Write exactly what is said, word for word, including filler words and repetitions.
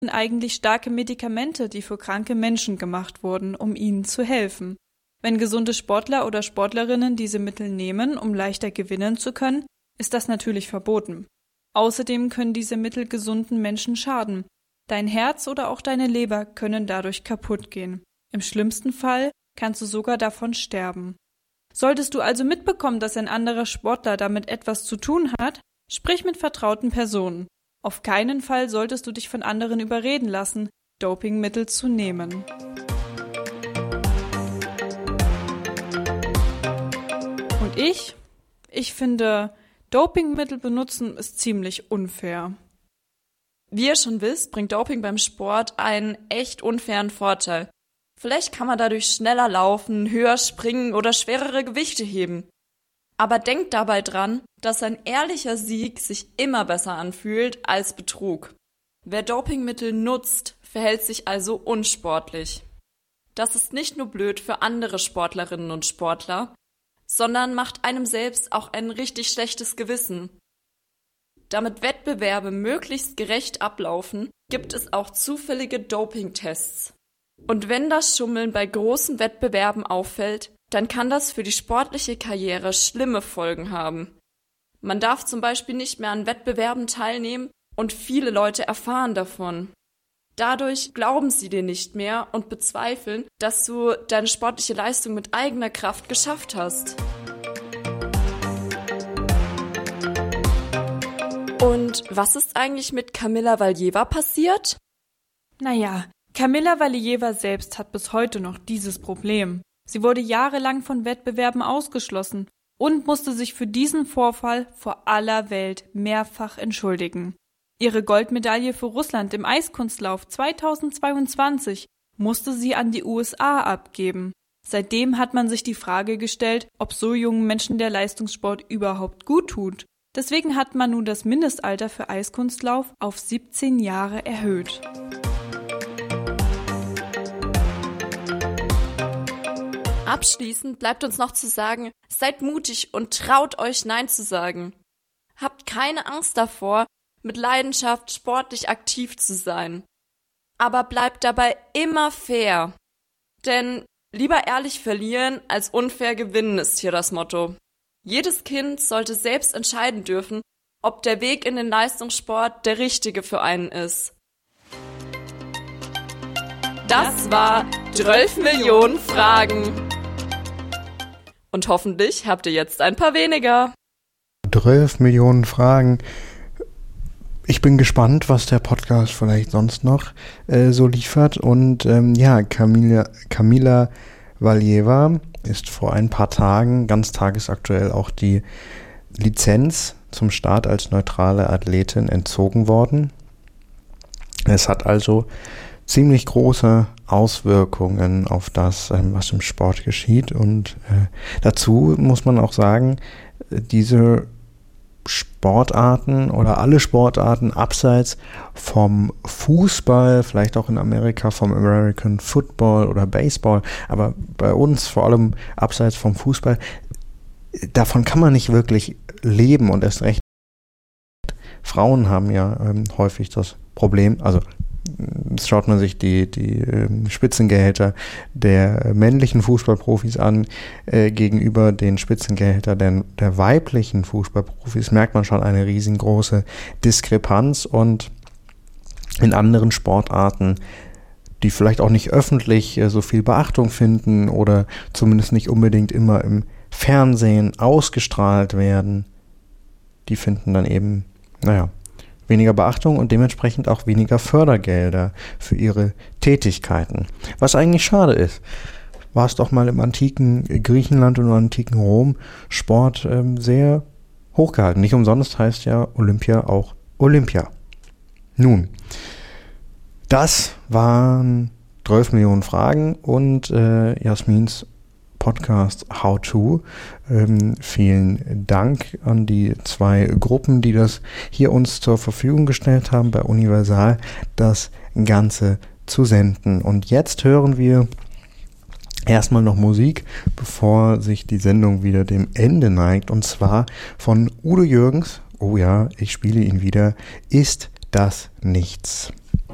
eigentlich starke Medikamente, die für kranke Menschen gemacht wurden, um ihnen zu helfen. Wenn gesunde Sportler oder Sportlerinnen diese Mittel nehmen, um leichter gewinnen zu können, ist das natürlich verboten. Außerdem können diese Mittel gesunden Menschen schaden. Dein Herz oder auch deine Leber können dadurch kaputt gehen. Im schlimmsten Fall kannst du sogar davon sterben. Solltest du also mitbekommen, dass ein anderer Sportler damit etwas zu tun hat, sprich mit vertrauten Personen. Auf keinen Fall solltest du dich von anderen überreden lassen, Dopingmittel zu nehmen. Und ich? Ich finde, Dopingmittel benutzen ist ziemlich unfair. Wie ihr schon wisst, bringt Doping beim Sport einen echt unfairen Vorteil. Vielleicht kann man dadurch schneller laufen, höher springen oder schwerere Gewichte heben. Aber denkt dabei dran, dass ein ehrlicher Sieg sich immer besser anfühlt als Betrug. Wer Dopingmittel nutzt, verhält sich also unsportlich. Das ist nicht nur blöd für andere Sportlerinnen und Sportler, sondern macht einem selbst auch ein richtig schlechtes Gewissen. Damit Wettbewerbe möglichst gerecht ablaufen, gibt es auch zufällige Dopingtests. Und wenn das Schummeln bei großen Wettbewerben auffällt, dann kann das für die sportliche Karriere schlimme Folgen haben. Man darf zum Beispiel nicht mehr an Wettbewerben teilnehmen und viele Leute erfahren davon. Dadurch glauben sie dir nicht mehr und bezweifeln, dass du deine sportliche Leistung mit eigener Kraft geschafft hast. Und was ist eigentlich mit Kamila Valieva passiert? Naja, Kamila Valieva selbst hat bis heute noch dieses Problem. Sie wurde jahrelang von Wettbewerben ausgeschlossen und musste sich für diesen Vorfall vor aller Welt mehrfach entschuldigen. Ihre Goldmedaille für Russland im Eiskunstlauf zweitausendzweiundzwanzig musste sie an die U S A abgeben. Seitdem hat man sich die Frage gestellt, ob so jungen Menschen der Leistungssport überhaupt gut tut. Deswegen hat man nun das Mindestalter für Eiskunstlauf auf siebzehn Jahre erhöht. Abschließend bleibt uns noch zu sagen, seid mutig und traut euch Nein zu sagen. Habt keine Angst davor, mit Leidenschaft sportlich aktiv zu sein. Aber bleibt dabei immer fair. Denn lieber ehrlich verlieren als unfair gewinnen ist hier das Motto. Jedes Kind sollte selbst entscheiden dürfen, ob der Weg in den Leistungssport der richtige für einen ist. Das war zwölf Millionen Fragen. Und hoffentlich habt ihr jetzt ein paar weniger. zwölf Millionen Fragen. Ich bin gespannt, was der Podcast vielleicht sonst noch äh, so liefert. Und ähm, ja, Kamila, Kamila Valieva ist vor ein paar Tagen ganz tagesaktuell auch die Lizenz zum Start als neutrale Athletin entzogen worden. Es hat also ziemlich große Auswirkungen auf das, was im Sport geschieht. Und äh, dazu muss man auch sagen, diese Sportarten oder alle Sportarten abseits vom Fußball, vielleicht auch in Amerika vom American Football oder Baseball, aber bei uns vor allem abseits vom Fußball, davon kann man nicht wirklich leben und erst recht. Frauen haben ja ähm, häufig das Problem, also schaut man sich die, die äh, Spitzengehälter der männlichen Fußballprofis an, äh, gegenüber den Spitzengehältern der, der weiblichen Fußballprofis, merkt man schon eine riesengroße Diskrepanz. Und in anderen Sportarten, die vielleicht auch nicht öffentlich äh, so viel Beachtung finden oder zumindest nicht unbedingt immer im Fernsehen ausgestrahlt werden, die finden dann eben, naja, weniger Beachtung und dementsprechend auch weniger Fördergelder für ihre Tätigkeiten. Was eigentlich schade ist. War es doch mal im antiken Griechenland und im antiken Rom Sport ähm, sehr hochgehalten. Nicht umsonst heißt ja Olympia auch Olympia. Nun, das waren zwölf Millionen Fragen und äh, Jasmins Podcast How To. Ähm, vielen Dank an die zwei Gruppen, die das hier uns zur Verfügung gestellt haben, bei Universal das Ganze zu senden. Und jetzt hören wir erstmal noch Musik, bevor sich die Sendung wieder dem Ende neigt, und zwar von Udo Jürgens. Oh ja, ich spiele ihn wieder. Ist das nichts?